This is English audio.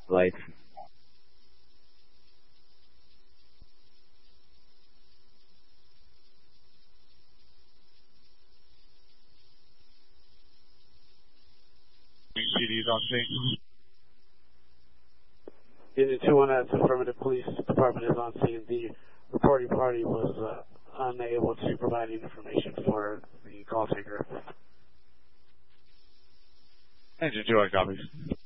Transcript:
lights. CD's on scene. Unit 2-1, that's affirmative. Police department is on scene. The reporting party was unable to provide information for the call taker. Engine 2, I copies.